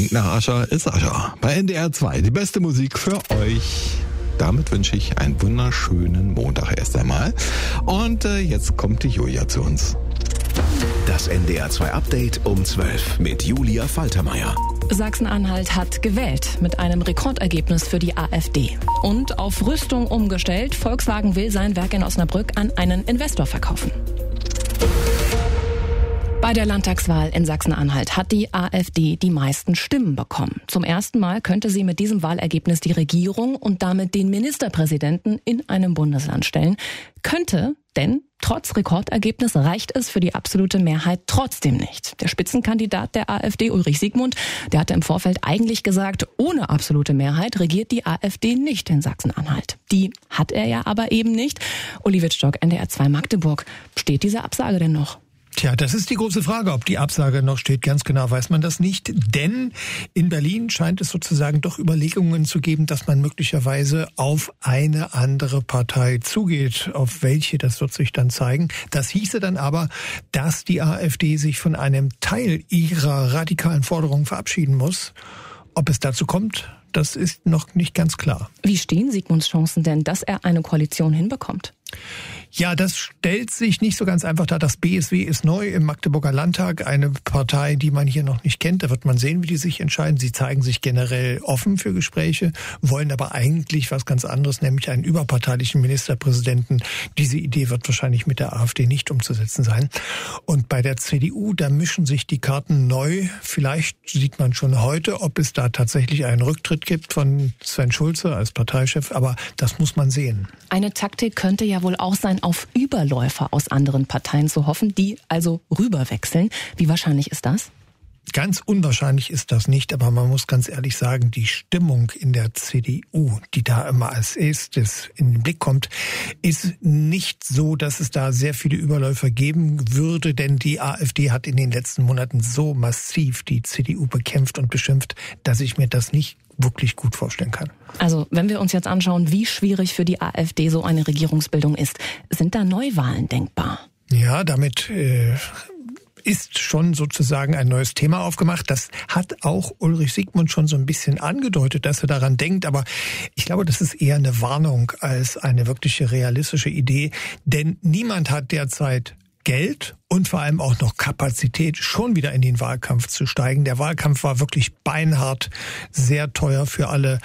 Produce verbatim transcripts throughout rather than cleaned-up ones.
Klingt nach Ascher ist Ascher. Bei N D R zwei die beste Musik für euch. Damit wünsche ich einen wunderschönen Montag erst einmal. Und äh, jetzt kommt die Julia zu uns. Das N D R zwei Update um zwölf mit Julia Faltermeier. Sachsen-Anhalt hat gewählt mit einem Rekordergebnis für die AfD. Und auf Rüstung umgestellt. Volkswagen will sein Werk in Osnabrück an einen Investor verkaufen. Bei der Landtagswahl in Sachsen-Anhalt hat die AfD die meisten Stimmen bekommen. Zum ersten Mal könnte sie mit diesem Wahlergebnis die Regierung und damit den Ministerpräsidenten in einem Bundesland stellen. Könnte, denn trotz Rekordergebnis reicht es für die absolute Mehrheit trotzdem nicht. Der Spitzenkandidat der AfD, Ulrich Siegmund, der hatte im Vorfeld eigentlich gesagt, ohne absolute Mehrheit regiert die AfD nicht in Sachsen-Anhalt. Die hat er ja aber eben nicht. Uli Wittstock, N D R zwei Magdeburg. Steht diese Absage denn noch? Tja, das ist die große Frage, ob die Absage noch steht. Ganz genau weiß man das nicht. Denn in Berlin scheint es sozusagen doch Überlegungen zu geben, dass man möglicherweise auf eine andere Partei zugeht. Auf welche, das wird sich dann zeigen. Das hieße dann aber, dass die AfD sich von einem Teil ihrer radikalen Forderungen verabschieden muss. Ob es dazu kommt, das ist noch nicht ganz klar. Wie stehen Siegmunds Chancen denn, dass er eine Koalition hinbekommt? Ja, das stellt sich nicht so ganz einfach dar. Das B S W ist neu im Magdeburger Landtag, eine Partei, die man hier noch nicht kennt. Da wird man sehen, wie die sich entscheiden. Sie zeigen sich generell offen für Gespräche, wollen aber eigentlich was ganz anderes, nämlich einen überparteilichen Ministerpräsidenten. Diese Idee wird wahrscheinlich mit der AfD nicht umzusetzen sein. Und bei der C D U, da mischen sich die Karten neu. Vielleicht sieht man schon heute, ob es da tatsächlich einen Rücktritt gibt von Sven Schulze als Parteichef. Aber das muss man sehen. Eine Taktik könnte ja wohl auch sein, auf Überläufer aus anderen Parteien zu hoffen, die also rüberwechseln. Wie wahrscheinlich ist das? Ganz unwahrscheinlich ist das nicht, aber man muss ganz ehrlich sagen, die Stimmung in der C D U, die da immer als erstes in den Blick kommt, ist nicht so, dass es da sehr viele Überläufer geben würde, denn die AfD hat in den letzten Monaten so massiv die C D U bekämpft und beschimpft, dass ich mir das nicht wirklich gut vorstellen kann. Also, wenn wir uns jetzt anschauen, wie schwierig für die AfD so eine Regierungsbildung ist, sind da Neuwahlen denkbar? Ja, damit äh, ist schon sozusagen ein neues Thema aufgemacht. Das hat auch Ulrich Siegmund schon so ein bisschen angedeutet, dass er daran denkt. Aber ich glaube, das ist eher eine Warnung als eine wirkliche realistische Idee. Denn niemand hat derzeit Geld und vor allem auch noch Kapazität, schon wieder in den Wahlkampf zu steigen. Der Wahlkampf war wirklich beinhart, sehr teuer für alle,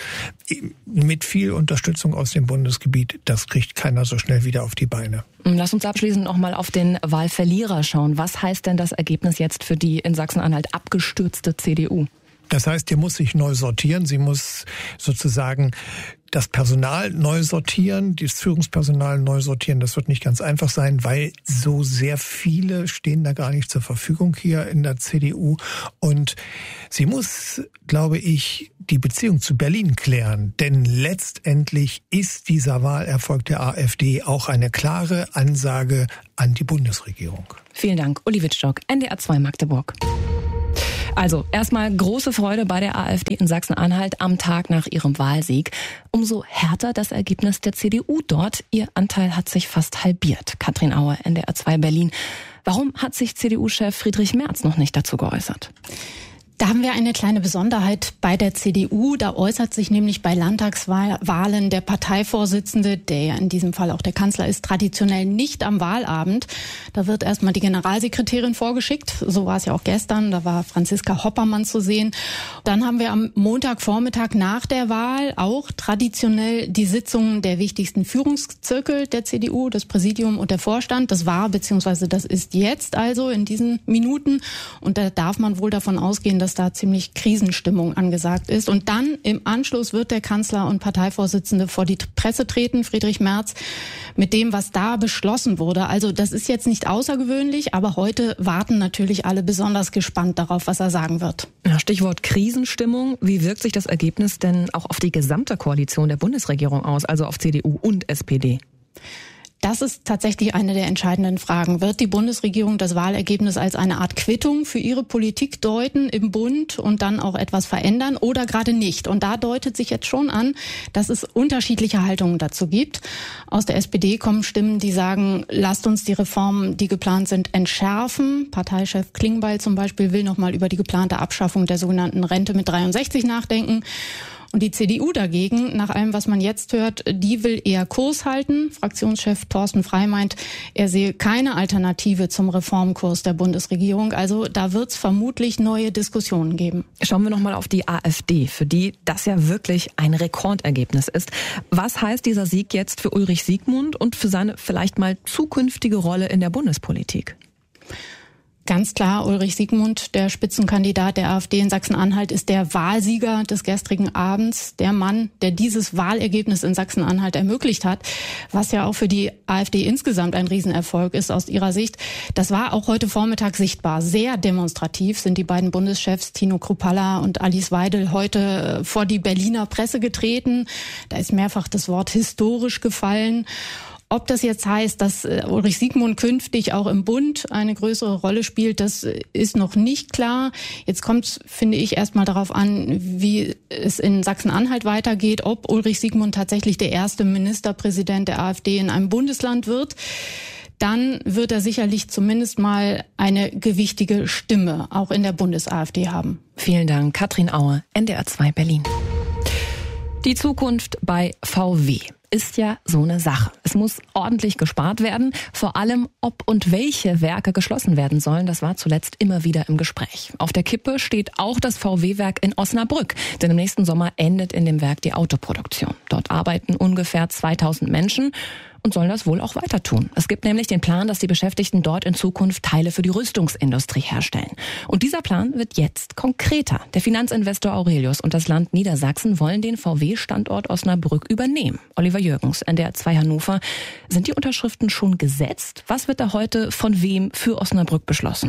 mit viel Unterstützung aus dem Bundesgebiet. Das kriegt keiner so schnell wieder auf die Beine. Lass uns abschließend noch mal auf den Wahlverlierer schauen. Was heißt denn das Ergebnis jetzt für die in Sachsen-Anhalt abgestürzte C D U? Das heißt, die muss sich neu sortieren. Sie muss sozusagen das Personal neu sortieren, das Führungspersonal neu sortieren. Das wird nicht ganz einfach sein, weil so sehr viele stehen da gar nicht zur Verfügung hier in der C D U. Und sie muss, glaube ich, die Beziehung zu Berlin klären. Denn letztendlich ist dieser Wahlerfolg der AfD auch eine klare Ansage an die Bundesregierung. Vielen Dank, Uli Wittstock, N D R zwei Magdeburg. Also erstmal große Freude bei der AfD in Sachsen-Anhalt am Tag nach ihrem Wahlsieg. Umso härter das Ergebnis der C D U dort. Ihr Anteil hat sich fast halbiert. Katrin Auer, N D R zwei Berlin. Warum hat sich C D U-Chef Friedrich Merz noch nicht dazu geäußert? Da haben wir eine kleine Besonderheit bei der C D U. Da äußert sich nämlich bei Landtagswahlen der Parteivorsitzende, der ja in diesem Fall auch der Kanzler ist, traditionell nicht am Wahlabend. Da wird erstmal die Generalsekretärin vorgeschickt. So war es ja auch gestern. Da war Franziska Hoppermann zu sehen. Dann haben wir am Montagvormittag nach der Wahl auch traditionell die Sitzungen der wichtigsten Führungszirkel der C D U, das Präsidium und der Vorstand. Das war bzw. das ist jetzt also in diesen Minuten. Und da darf man wohl davon ausgehen, dass da ziemlich Krisenstimmung angesagt ist. Und dann im Anschluss wird der Kanzler und Parteivorsitzende vor die Presse treten, Friedrich Merz, mit dem, was da beschlossen wurde. Also das ist jetzt nicht außergewöhnlich, aber heute warten natürlich alle besonders gespannt darauf, was er sagen wird. Ja, Stichwort Krisenstimmung. Wie wirkt sich das Ergebnis denn auch auf die gesamte Koalition der Bundesregierung aus, also auf C D U und S P D? Das ist tatsächlich eine der entscheidenden Fragen. Wird die Bundesregierung das Wahlergebnis als eine Art Quittung für ihre Politik deuten im Bund und dann auch etwas verändern oder gerade nicht? Und da deutet sich jetzt schon an, dass es unterschiedliche Haltungen dazu gibt. Aus der S P D kommen Stimmen, die sagen, lasst uns die Reformen, die geplant sind, entschärfen. Parteichef Klingbeil zum Beispiel will noch mal über die geplante Abschaffung der sogenannten Rente mit dreiundsechzig nachdenken. Und die C D U dagegen, nach allem, was man jetzt hört, die will eher Kurs halten. Fraktionschef Thorsten Frey meint, er sehe keine Alternative zum Reformkurs der Bundesregierung. Also da wird es vermutlich neue Diskussionen geben. Schauen wir noch mal auf die AfD, für die das ja wirklich ein Rekordergebnis ist. Was heißt dieser Sieg jetzt für Ulrich Siegmund und für seine vielleicht mal zukünftige Rolle in der Bundespolitik? Ganz klar, Ulrich Siegmund, der Spitzenkandidat der AfD in Sachsen-Anhalt, ist der Wahlsieger des gestrigen Abends, der Mann, der dieses Wahlergebnis in Sachsen-Anhalt ermöglicht hat, was ja auch für die AfD insgesamt ein Riesenerfolg ist aus ihrer Sicht. Das war auch heute Vormittag sichtbar. Sehr demonstrativ sind die beiden Bundeschefs Tino Kruppalla und Alice Weidel heute vor die Berliner Presse getreten. Da ist mehrfach das Wort historisch gefallen. Ob das jetzt heißt, dass Ulrich Siegmund künftig auch im Bund eine größere Rolle spielt, das ist noch nicht klar. Jetzt kommt es, finde ich, erstmal darauf an, wie es in Sachsen-Anhalt weitergeht, ob Ulrich Siegmund tatsächlich der erste Ministerpräsident der AfD in einem Bundesland wird. Dann wird er sicherlich zumindest mal eine gewichtige Stimme auch in der Bundes-AfD haben. Vielen Dank, Katrin Aue, N D R zwei Berlin. Die Zukunft bei V W ist ja so eine Sache. Es muss ordentlich gespart werden. Vor allem, ob und welche Werke geschlossen werden sollen, das war zuletzt immer wieder im Gespräch. Auf der Kippe steht auch das V W-Werk in Osnabrück. Denn im nächsten Sommer endet in dem Werk die Autoproduktion. Dort arbeiten ungefähr zweitausend Menschen und sollen das wohl auch weiter tun. Es gibt nämlich den Plan, dass die Beschäftigten dort in Zukunft Teile für die Rüstungsindustrie herstellen. Und dieser Plan wird jetzt konkreter. Der Finanzinvestor Aurelius und das Land Niedersachsen wollen den V W-Standort Osnabrück übernehmen. Oliver Jürgens, N D R zwei Hannover. Sind die Unterschriften schon gesetzt? Was wird da heute von wem für Osnabrück beschlossen?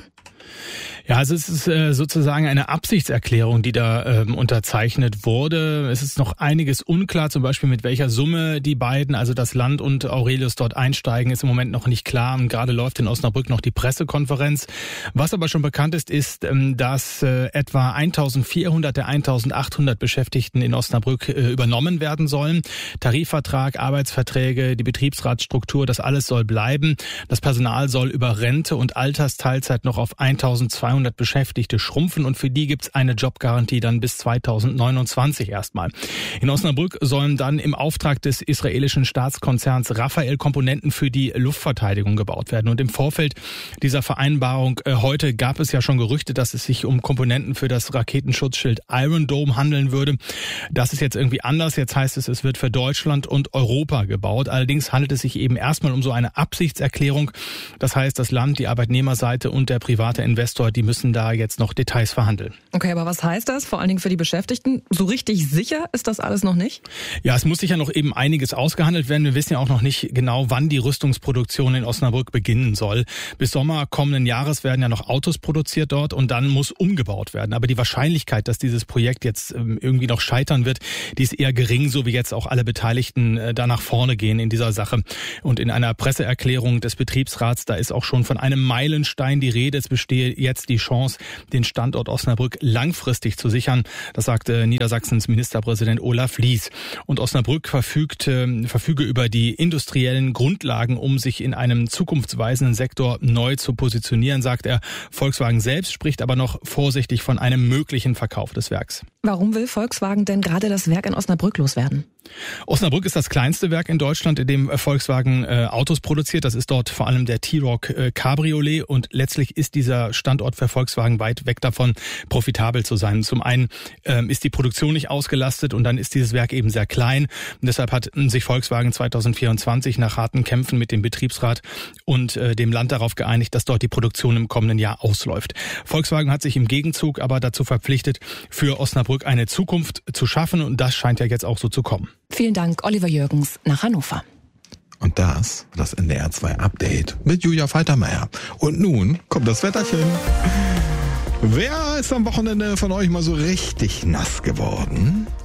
Ja, also es ist äh, sozusagen eine Absichtserklärung, die da ähm, unterzeichnet wurde. Es ist noch einiges unklar, zum Beispiel mit welcher Summe die beiden, also das Land und Aurelius, dort einsteigen, ist im Moment noch nicht klar. Und gerade läuft in Osnabrück noch die Pressekonferenz. Was aber schon bekannt ist, ist, ähm, dass äh, etwa eintausendvierhundert der eintausendachthundert Beschäftigten in Osnabrück äh, übernommen werden sollen. Tarifvertrag, Arbeitsverträge, die Betriebsratsstruktur, das alles soll bleiben. Das Personal soll über Rente und Altersteilzeit noch auf eintausendzweihundert Beschäftigte schrumpfen und für die gibt's eine Jobgarantie dann bis zweitausendneunundzwanzig erstmal. In Osnabrück sollen dann im Auftrag des israelischen Staatskonzerns Rafael Komponenten für die Luftverteidigung gebaut werden. Und im Vorfeld dieser Vereinbarung äh, heute gab es ja schon Gerüchte, dass es sich um Komponenten für das Raketenschutzschild Iron Dome handeln würde. Das ist jetzt irgendwie anders. Jetzt heißt es, es wird für Deutschland und Europa gebaut. Allerdings handelt es sich eben erstmal um so eine Absichtserklärung. Das heißt, das Land, die Arbeitnehmerseite und der private Investor, die müssen da jetzt noch Details verhandeln. Okay, aber was heißt das? Vor allen Dingen für die Beschäftigten. So richtig sicher ist das alles noch nicht? Ja, es muss sicher noch eben einiges ausgehandelt werden. Wir wissen ja auch noch nicht genau, wann die Rüstungsproduktion in Osnabrück beginnen soll. Bis Sommer kommenden Jahres werden ja noch Autos produziert dort und dann muss umgebaut werden. Aber die Wahrscheinlichkeit, dass dieses Projekt jetzt irgendwie noch scheitern wird, die ist eher gering, so wie jetzt auch alle Beteiligten da nach vorne gehen in dieser Sache. Und in einer Presseerklärung des Betriebsrats, da ist auch schon von einem Meilenstein die Rede. Es bestehe jetzt die Chance, den Standort Osnabrück langfristig zu sichern. Das sagte Niedersachsens Ministerpräsident Olaf Lies. Und Osnabrück verfügt, äh, verfüge über die industriellen Grundlagen, um sich in einem zukunftsweisenden Sektor neu zu positionieren, sagt er. Volkswagen selbst spricht aber noch vorsichtig von einem möglichen Verkauf des Werks. Warum will Volkswagen denn gerade das Werk in Osnabrück loswerden? Osnabrück ist das kleinste Werk in Deutschland, in dem Volkswagen äh, Autos produziert. Das ist dort vor allem der T-Roc äh, Cabriolet und letztlich ist dieser Standort für Volkswagen weit weg davon, profitabel zu sein. Zum einen ähm, ist die Produktion nicht ausgelastet und dann ist dieses Werk eben sehr klein. Und deshalb hat sich Volkswagen zweitausendvierundzwanzig nach harten Kämpfen mit dem Betriebsrat und äh, dem Land darauf geeinigt, dass dort die Produktion im kommenden Jahr ausläuft. Volkswagen hat sich im Gegenzug aber dazu verpflichtet, für Osnabrück eine Zukunft zu schaffen und das scheint ja jetzt auch so zu kommen. Vielen Dank, Oliver Jürgens nach Hannover. Und das war das N D R zwei Update mit Julia Faltermeier. Und nun kommt das Wetterchen. Wer ist am Wochenende von euch mal so richtig nass geworden?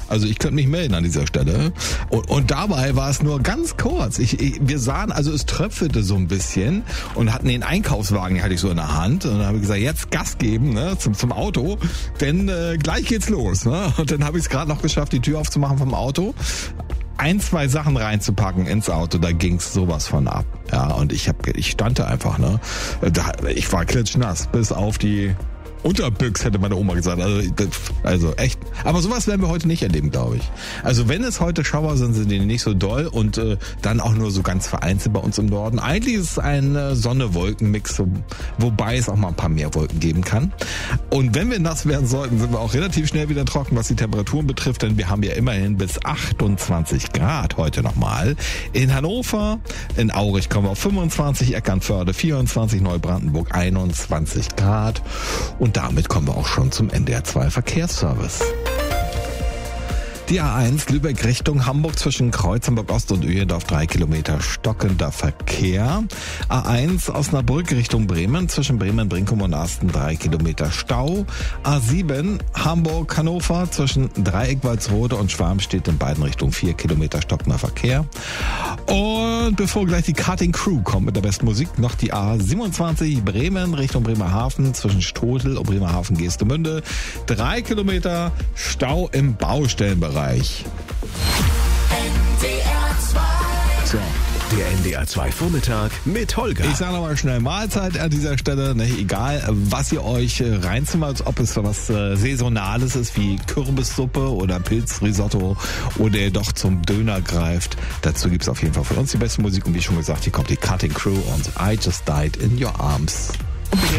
Also ich könnte mich melden an dieser Stelle. Und, und dabei war es nur ganz kurz. Ich, ich, wir sahen, also es tröpfelte so ein bisschen und hatten den Einkaufswagen, den hatte ich so in der Hand. Und dann habe ich gesagt, jetzt Gas geben, ne, zum, zum Auto, denn äh, gleich geht's los. Ne? Und dann habe ich es gerade noch geschafft, die Tür aufzumachen vom Auto. Ein, zwei Sachen reinzupacken ins Auto, da ging's sowas von ab. Ja, und ich hab, ich stand da einfach, ne. Da, ich war klitschnass, bis auf die Unterbüchs, hätte meine Oma gesagt. Also, also echt. Aber sowas werden wir heute nicht erleben, glaube ich. Also wenn es heute Schauer sind, sind die nicht so doll und äh, dann auch nur so ganz vereinzelt bei uns im Norden. Eigentlich ist es ein äh, Sonne-Wolken-Mix, so, wobei es auch mal ein paar mehr Wolken geben kann. Und wenn wir nass werden sollten, sind wir auch relativ schnell wieder trocken, was die Temperaturen betrifft, denn wir haben ja immerhin bis achtundzwanzig Grad heute nochmal. In Hannover, in Aurich kommen wir auf fünfundzwanzig, Eckernförde vierundzwanzig, Neubrandenburg einundzwanzig Grad. Und damit kommen wir auch schon zum N D R zwei Verkehrsservice. Die A eins Lübeck Richtung Hamburg zwischen Kreuzenburg Ost und Öhendorf drei Kilometer stockender Verkehr. A eins Osnabrück Richtung Bremen zwischen Bremen, Brinkum und Asten drei Kilometer Stau. A sieben Hamburg Hannover zwischen Dreieck-Walsrode und Schwarmstedt in beiden Richtungen vier Kilometer stockender Verkehr. Und bevor gleich die Karting Crew kommt mit der besten Musik, noch die A siebenundzwanzig Bremen Richtung Bremerhaven zwischen Stotel und Bremerhaven Geestemünde. Drei Kilometer Stau im Baustellenbereich. So, der N D R zwei Vormittag mit Holger. Ich sage nochmal schnell Mahlzeit an dieser Stelle. Ne, egal, was ihr euch reinzimmert, ob es was äh, Saisonales ist wie Kürbissuppe oder Pilzrisotto oder ihr doch zum Döner greift. Dazu gibt's auf jeden Fall von uns die beste Musik. Und wie schon gesagt, hier kommt die Cutting Crew und I Just Died in Your Arms.